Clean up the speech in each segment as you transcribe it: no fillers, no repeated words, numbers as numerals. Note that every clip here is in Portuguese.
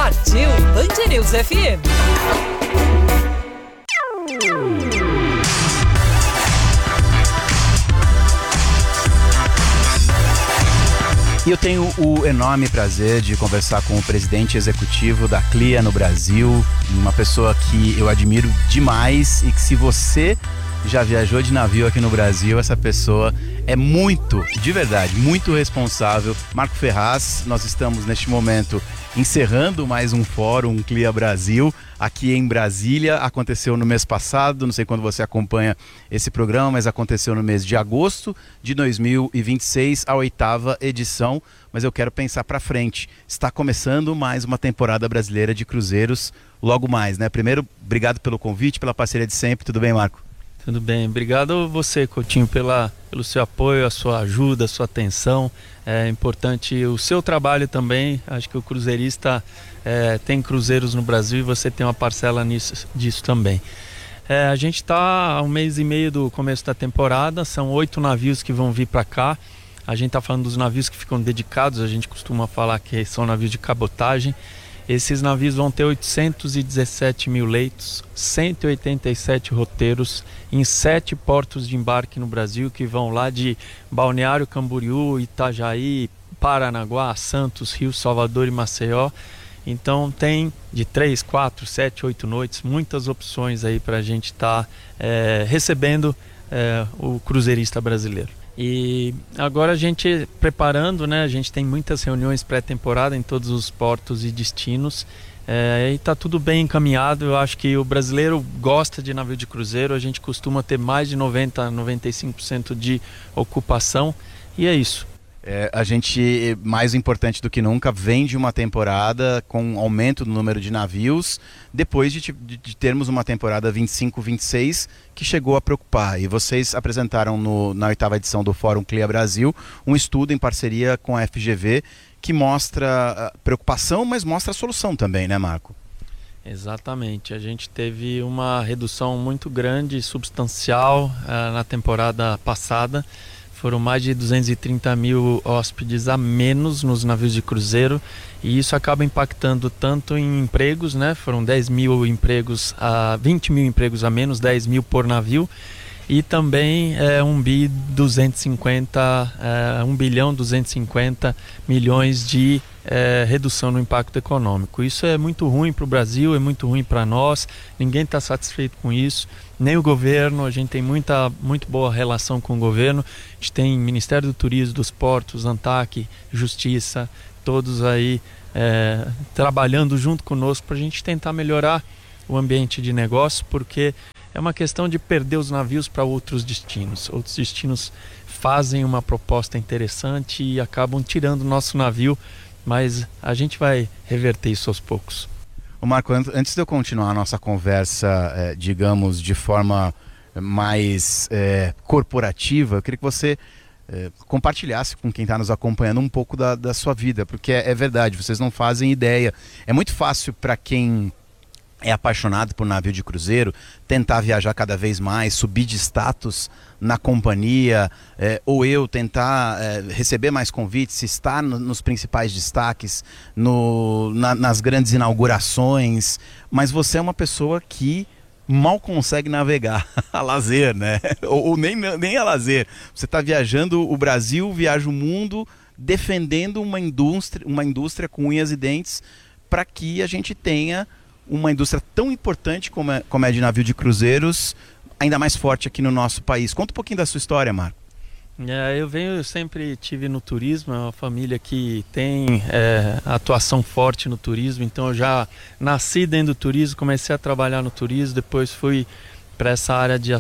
Partiu Band News FM. E eu tenho o enorme prazer de conversar com o presidente executivo da CLIA no Brasil, uma pessoa que eu admiro demais e que, se você já viajou de navio aqui no Brasil, essa pessoa é muito, de verdade, muito responsável. Marco Ferraz, nós estamos neste momento encerrando mais um fórum CLIA Brasil aqui em Brasília. Aconteceu no mês passado, não sei quando você acompanha esse programa, mas aconteceu no mês de agosto de 2026, a 8ª edição. Mas eu quero pensar para frente. Está começando mais uma temporada brasileira de cruzeiros logo mais, né? Primeiro, obrigado pelo convite, pela parceria de sempre. Tudo bem, Marco? Tudo bem, obrigado você, Coutinho, pelo seu apoio, a sua ajuda, a sua atenção. É importante o seu trabalho também. Acho que o cruzeirista tem cruzeiros no Brasil e você tem uma parcela disso também. A gente está há um mês e meio do começo da temporada, são 8 navios que vão vir para cá. A gente está falando dos navios que ficam dedicados, a gente costuma falar que são navios de cabotagem. Esses navios vão ter 817 mil leitos, 187 roteiros em 7 portos de embarque no Brasil, que vão lá de Balneário Camboriú, Itajaí, Paranaguá, Santos, Rio, Salvador e Maceió. Então tem de 3, 4, 7, 8 noites, muitas opções aí para a gente estar recebendo o cruzeirista brasileiro. E agora a gente preparando, né? A gente tem muitas reuniões pré-temporada em todos os portos e destinos, e está tudo bem encaminhado. Eu acho que o brasileiro gosta de navio de cruzeiro, a gente costuma ter mais de 90%, 95% de ocupação, e é isso. A gente, mais importante do que nunca, vem de uma temporada com aumento no número de navios, depois de termos uma temporada 25-26 que chegou a preocupar. E vocês apresentaram na 8ª edição do Fórum CLIA Brasil um estudo em parceria com a FGV que mostra preocupação, mas mostra a solução também, né, Marco? Exatamente, a gente teve uma redução muito grande, substancial na temporada passada. Foram mais de 230 mil hóspedes a menos nos navios de cruzeiro, e isso acaba impactando tanto em empregos, né? Foram 10 mil empregos, 20 mil empregos a menos, 10 mil por navio, e também 1 bilhão 250 milhões de redução no impacto econômico. Isso é muito ruim para o Brasil, é muito ruim para nós, ninguém está satisfeito com isso, nem o governo. A gente tem muito boa relação com o governo, a gente tem Ministério do Turismo, dos Portos, ANTAC, Justiça, todos aí trabalhando junto conosco para a gente tentar melhorar o ambiente de negócio, porque é uma questão de perder os navios para outros destinos. Outros destinos fazem uma proposta interessante e acabam tirando o nosso navio, mas a gente vai reverter isso aos poucos. Marco, antes de eu continuar a nossa conversa, digamos, de forma mais corporativa, eu queria que você compartilhasse com quem está nos acompanhando um pouco da sua vida, porque é verdade, vocês não fazem ideia. É muito fácil para quem é apaixonado por navio de cruzeiro tentar viajar cada vez mais, subir de status na companhia, ou eu tentar receber mais convites, estar nos principais destaques, nas grandes inaugurações, mas você é uma pessoa que mal consegue navegar a lazer, né? ou nem a lazer. Você está viajando o Brasil, viaja o mundo, defendendo uma indústria com unhas e dentes, para que a gente tenha uma indústria tão importante como é de navio de cruzeiros, ainda mais forte aqui no nosso país. Conta um pouquinho da sua história, Marco. Eu sempre tive no turismo, é uma família que tem atuação forte no turismo, então eu já nasci dentro do turismo, comecei a trabalhar no turismo, depois fui para essa área de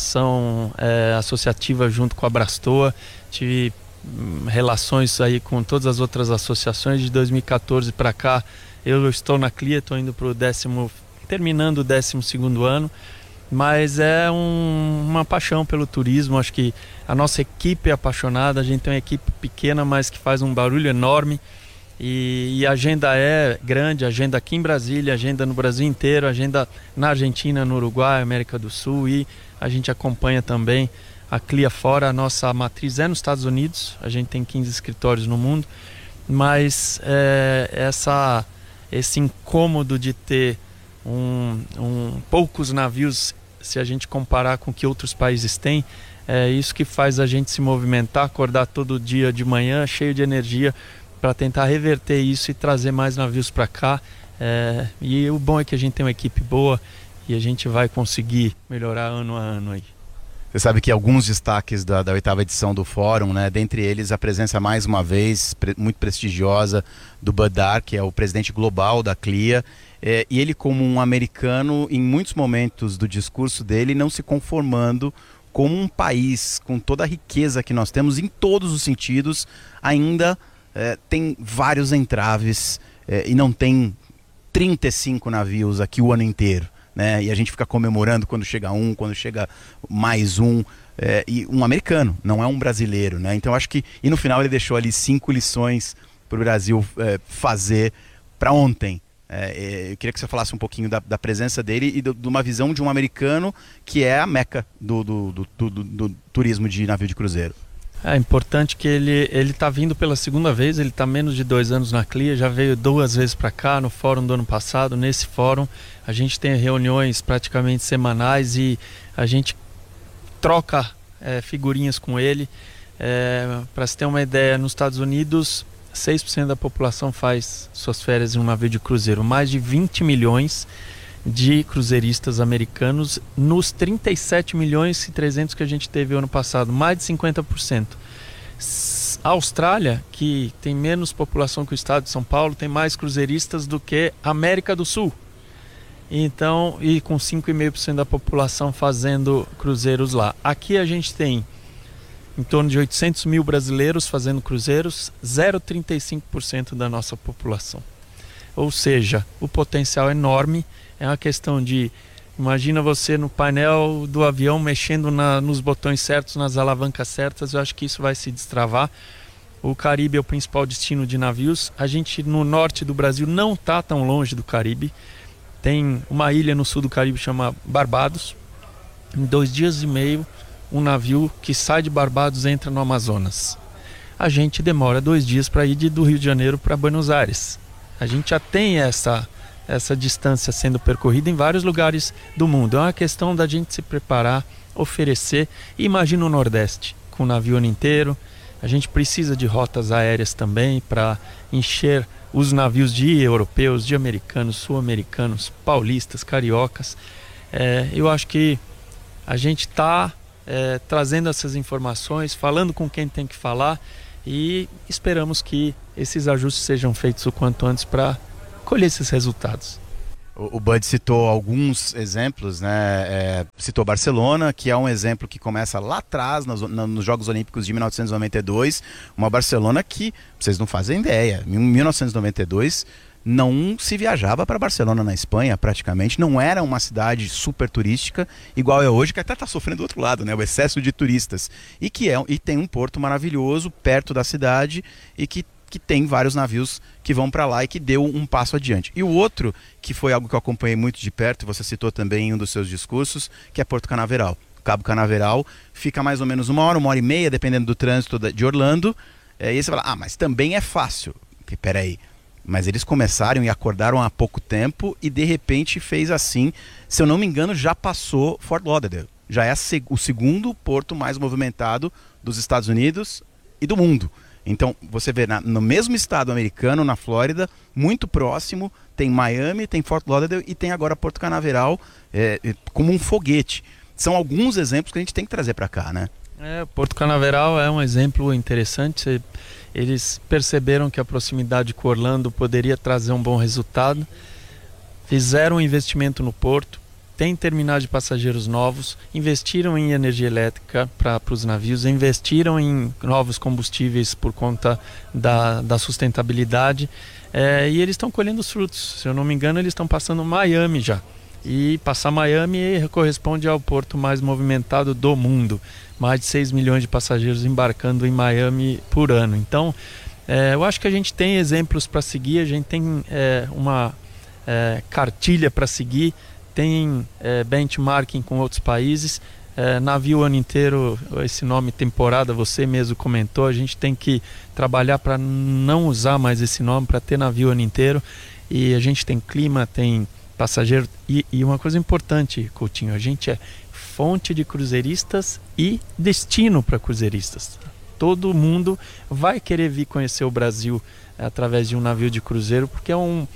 associativa junto com a Abrastoa, tive relações aí com todas as outras associações. De 2014 para cá eu estou na CLIA, estou indo para terminando o 12º ano, mas é uma paixão pelo turismo. Acho que a nossa equipe é apaixonada, a gente tem uma equipe pequena, mas que faz um barulho enorme, e a agenda é grande, a agenda aqui em Brasília, a agenda no Brasil inteiro, a agenda na Argentina, no Uruguai, América do Sul, e a gente acompanha também a CLIA fora. A nossa matriz é nos Estados Unidos, a gente tem 15 escritórios no mundo, mas esse incômodo de ter poucos navios, se a gente comparar com o que outros países têm. É isso que faz a gente se movimentar, acordar todo dia de manhã cheio de energia para tentar reverter isso e trazer mais navios para cá. E o bom é que a gente tem uma equipe boa e a gente vai conseguir melhorar ano a ano aí. Você sabe que alguns destaques da 8ª edição do Fórum, né, dentre eles a presença mais uma vez muito prestigiosa do Badar, que é o presidente global da CLIA, e ele, como um americano, em muitos momentos do discurso dele, não se conformando como um país com toda a riqueza que nós temos em todos os sentidos, ainda tem vários entraves e não tem 35 navios aqui o ano inteiro. Né? E a gente fica comemorando quando chega um, quando chega mais um, e um americano, não é um brasileiro, né? Então acho que, e no final ele deixou ali 5 lições para o Brasil fazer para ontem. Eu queria que você falasse um pouquinho da presença dele e de uma visão de um americano que é a meca do turismo de navio de cruzeiro. É importante que ele está vindo pela segunda vez, ele está menos de 2 anos na CLIA, já veio 2 vezes para cá, no fórum do ano passado. Nesse fórum a gente tem reuniões praticamente semanais e a gente troca figurinhas com ele. Para se ter uma ideia, nos Estados Unidos 6% da população faz suas férias em um navio de cruzeiro, mais de 20 milhões de cruzeiristas americanos nos 37 milhões e 300 que a gente teve ano passado, mais de 50%. A Austrália, que tem menos população que o estado de São Paulo, tem mais cruzeiristas do que a América do Sul. Então, e com 5,5% da população fazendo cruzeiros lá. Aqui a gente tem em torno de 800 mil brasileiros fazendo cruzeiros, 0,35% da nossa população. Ou seja, o potencial é enorme. É uma questão de, imagina você no painel do avião mexendo nos botões certos, nas alavancas certas. Eu acho que isso vai se destravar. O Caribe é o principal destino de navios. A gente no norte do Brasil não está tão longe do Caribe. Tem uma ilha no sul do Caribe chama Barbados. Em 2 dias e meio, um navio que sai de Barbados entra no Amazonas. A gente demora 2 dias para ir do Rio de Janeiro para Buenos Aires. A gente já tem essa distância sendo percorrida em vários lugares do mundo. É uma questão da gente se preparar, oferecer. Imagina o Nordeste, com o navio o ano inteiro. A gente precisa de rotas aéreas também para encher os navios de europeus, de americanos, sul-americanos, paulistas, cariocas. Eu acho que a gente está trazendo essas informações, falando com quem tem que falar e esperamos que esses ajustes sejam feitos o quanto antes para colher esses resultados. O Bud citou alguns exemplos, né? Citou Barcelona, que é um exemplo que começa lá atrás, nos Jogos Olímpicos de 1992. Uma Barcelona que, vocês não fazem ideia, em 1992 não se viajava para Barcelona na Espanha praticamente, não era uma cidade super turística, igual é hoje, que até está sofrendo do outro lado, né? O excesso de turistas. E tem um porto maravilhoso perto da cidade e que tem vários navios que vão para lá e que deu um passo adiante. E o outro, que foi algo que eu acompanhei muito de perto, você citou também em um dos seus discursos, que é Porto Canaveral. Cabo Canaveral fica mais ou menos 1 hora e meia, dependendo do trânsito de Orlando. E aí você fala, mas também é fácil. Peraí, mas eles começaram e acordaram há pouco tempo e de repente fez assim, se eu não me engano, já passou Fort Lauderdale. Já é o segundo porto mais movimentado dos Estados Unidos e do mundo. Então, você vê no mesmo estado americano, na Flórida, muito próximo, tem Miami, tem Fort Lauderdale e tem agora Porto Canaveral como um foguete. São alguns exemplos que a gente tem que trazer para cá, né? Porto Canaveral é um exemplo interessante. Eles perceberam que a proximidade com Orlando poderia trazer um bom resultado. Fizeram um investimento no porto, tem terminais de passageiros novos, investiram em energia elétrica para os navios, investiram em novos combustíveis por conta da sustentabilidade, e eles estão colhendo os frutos. Se eu não me engano, eles estão passando Miami já. E passar Miami corresponde ao porto mais movimentado do mundo. Mais de 6 milhões de passageiros embarcando em Miami por ano. Então, eu acho que a gente tem exemplos para seguir, a gente tem uma cartilha para seguir, tem benchmarking com outros países. Navio o ano inteiro, esse nome temporada, você mesmo comentou, a gente tem que trabalhar para não usar mais esse nome, para ter navio o ano inteiro. e a gente tem clima, tem passageiro, e uma coisa importante, Coutinho, a gente é fonte de cruzeiristas e destino para cruzeiristas. Todo mundo vai querer vir conhecer o Brasil através de um navio de cruzeiro, porque é um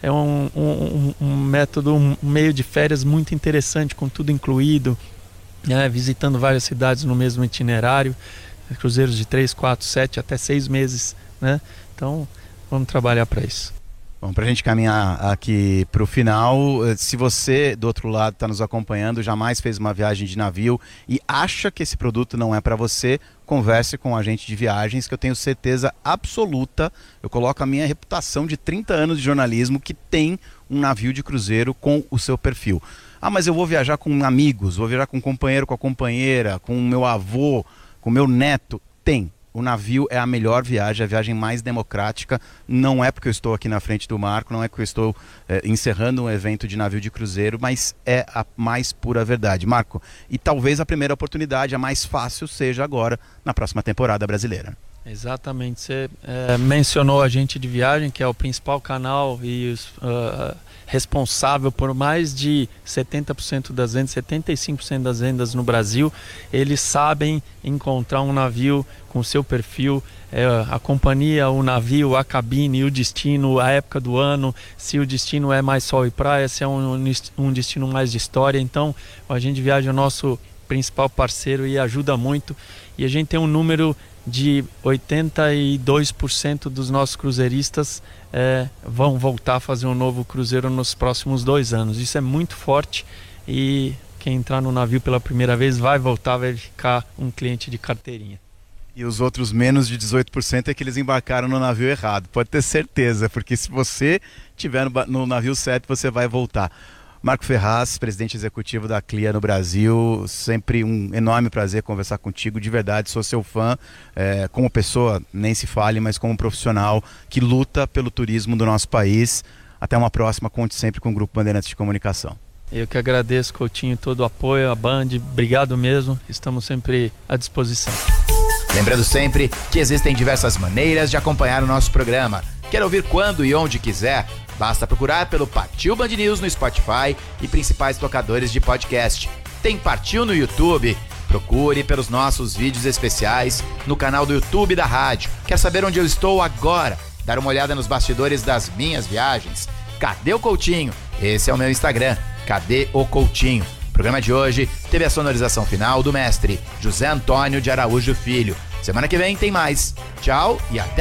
método, um meio de férias muito interessante, com tudo incluído, visitando várias cidades no mesmo itinerário, cruzeiros de 3, 4, 7, até 6 meses, né? Então, vamos trabalhar para isso. Bom, para a gente caminhar aqui para o final, se você do outro lado está nos acompanhando, jamais fez uma viagem de navio e acha que esse produto não é para você, converse com um agente de viagens, que eu tenho certeza absoluta, eu coloco a minha reputação de 30 anos de jornalismo, que tem um navio de cruzeiro com o seu perfil. Ah, mas eu vou viajar com amigos, vou viajar com um companheiro, com a companheira, com o meu avô, com o meu neto. Tem. O navio é a melhor viagem, a viagem mais democrática. Não é porque eu estou aqui na frente do Marco, não é porque eu estou encerrando um evento de navio de cruzeiro, mas é a mais pura verdade. Marco, e talvez a primeira oportunidade, a mais fácil, seja agora, na próxima temporada brasileira. Exatamente. Você mencionou a agente de viagem, que é o principal canal e responsável por mais de 70% das vendas, 75% das vendas no Brasil. Eles sabem encontrar um navio com o seu perfil, a companhia, o navio, a cabine, o destino, a época do ano, se o destino é mais sol e praia, se é um destino mais de história. Então, a agente de viagem é o nosso principal parceiro e ajuda muito. E a gente tem um número de 82% dos nossos cruzeiristas vão voltar a fazer um novo cruzeiro nos próximos 2 anos. Isso é muito forte e quem entrar no navio pela primeira vez vai voltar, vai ficar um cliente de carteirinha. E os outros menos de 18% é que eles embarcaram no navio errado, pode ter certeza, porque se você estiver no navio certo, você vai voltar. Marco Ferraz, presidente executivo da CLIA no Brasil, sempre um enorme prazer conversar contigo, de verdade, sou seu fã, como pessoa, nem se fale, mas como profissional que luta pelo turismo do nosso país. Até uma próxima, conte sempre com o Grupo Bandeirantes de Comunicação. Eu que agradeço, Coutinho, todo o apoio, a Band, obrigado mesmo, estamos sempre à disposição. Lembrando sempre que existem diversas maneiras de acompanhar o nosso programa. Quer ouvir quando e onde quiser? Basta procurar pelo Partiu Band News no Spotify e principais tocadores de podcast. Tem Partiu no YouTube? Procure pelos nossos vídeos especiais no canal do YouTube da rádio. Quer saber onde eu estou agora? Dar uma olhada nos bastidores das minhas viagens? Cadê o Coutinho? Esse é o meu Instagram, Cadê o Coutinho? O programa de hoje teve a sonorização final do mestre José Antônio de Araújo Filho. Semana que vem tem mais. Tchau e até